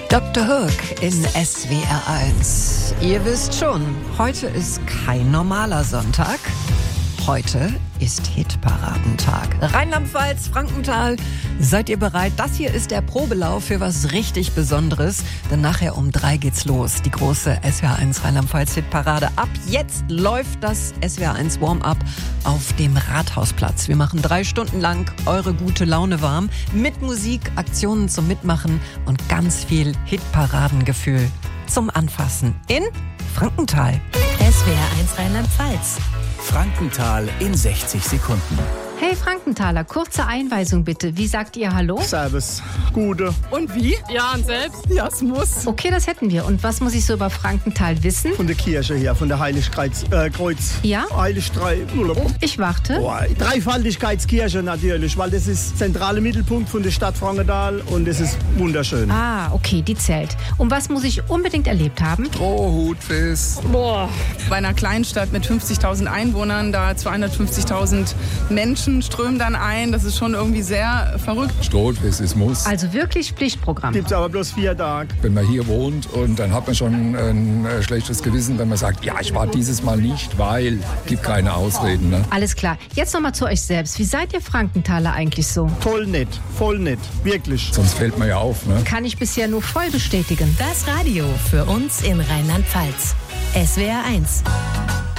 Dr. Hook in SWR1. Ihr wisst schon, heute ist kein normaler Sonntag. Heute ist Hitparadentag. Rheinland-Pfalz, Frankenthal, seid ihr bereit? Das hier ist der Probelauf für was richtig Besonderes. Denn nachher um 3 geht's los. Die große SWR1 Rheinland-Pfalz Hitparade. Ab jetzt läuft das SWR1 Warm-Up auf dem Rathausplatz. Wir machen 3 Stunden lang eure gute Laune warm. Mit Musik, Aktionen zum Mitmachen und ganz viel Hitparadengefühl zum Anfassen in Frankenthal. SWR1 Rheinland-Pfalz. Frankenthal in 60 Sekunden. Hey Frankenthaler, kurze Einweisung bitte. Wie sagt ihr Hallo? Servus. Gute. Und wie? Ja, und selbst? Ja, es muss. Okay, das hätten wir. Und was muss ich so über Frankenthal wissen? Von der Kirche her, von der Heiligkreuz. Ja? Ich warte. Dreifaltigkeitskirche natürlich, weil das ist zentraler Mittelpunkt von der Stadt Frankenthal und es ist wunderschön. Ah, okay, die zählt. Und was muss ich unbedingt erlebt haben? Strohhutfest. Boah. Bei einer Kleinstadt mit 50.000 Einwohnern, da 250.000 Menschen strömen dann ein. Das ist schon irgendwie sehr verrückt. Strohhutfest ist Muss. Also wirklich Pflichtprogramm. Gibt's aber bloß 4 Tage. Wenn man hier wohnt und dann hat man schon ein schlechtes Gewissen, wenn man sagt, ja, ich war dieses Mal nicht, weil gibt keine Ausreden. Ne? Alles klar. Jetzt nochmal zu euch selbst. Wie seid ihr Frankenthaler eigentlich so? Toll nett, voll nett, wirklich. Sonst fällt man ja auf. Ne? Kann ich bisher nur voll bestätigen. Das Radio für uns in Rheinland-Pfalz. SWR1.